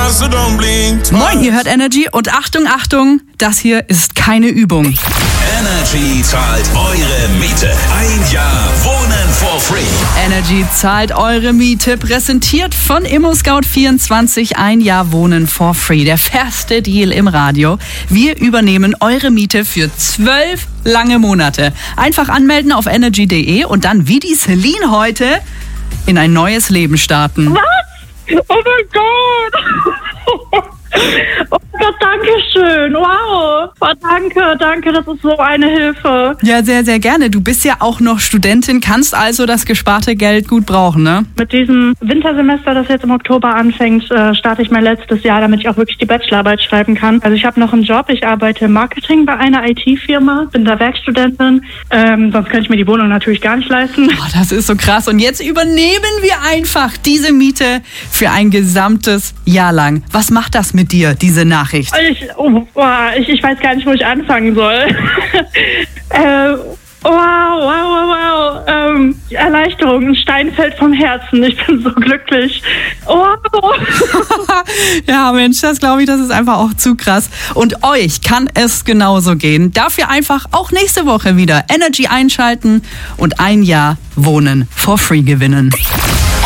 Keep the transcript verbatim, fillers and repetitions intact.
so don't blink twice. Moin, ihr hört Energy und Achtung, Achtung, das hier ist keine Übung. Energy zahlt eure Miete. Ein Jahr Wohnen for free. Energy zahlt eure Miete, präsentiert von ImmoScout vierundzwanzig, ein Jahr Wohnen for free. Der fairste Deal im Radio. Wir übernehmen eure Miete für zwölf lange Monate. Einfach anmelden auf energy punkt de und dann wie die Celine heute in ein neues Leben starten. Was? Oh mein Gott! Oh Gott, danke schön. Wow. Oh, danke, danke, das ist so eine Hilfe. Ja, sehr, sehr gerne. Du bist ja auch noch Studentin, kannst also das gesparte Geld gut brauchen, ne? Mit diesem Wintersemester, das jetzt im Oktober anfängt, äh, starte ich mein letztes Jahr, damit ich auch wirklich die Bachelorarbeit schreiben kann. Also ich habe noch einen Job, ich arbeite im Marketing bei einer I T-Firma, bin da Werkstudentin. Ähm, sonst könnte ich mir die Wohnung natürlich gar nicht leisten. Oh, das ist so krass. Und jetzt übernehmen wir einfach diese Miete für ein gesamtes Jahr lang. Was macht das mit dir, diese Nachricht? Ich, oh, oh, ich, ich weiß gar nicht, wo ich anfangen soll. äh, wow, wow, wow, wow. Ähm, Erleichterung, ein Stein fällt vom Herzen. Ich bin so glücklich. Wow. Ja, Mensch, das glaube ich, das ist einfach auch zu krass. Und euch kann es genauso gehen. Dafür einfach auch nächste Woche wieder Energy einschalten und ein Jahr Wohnen for free gewinnen.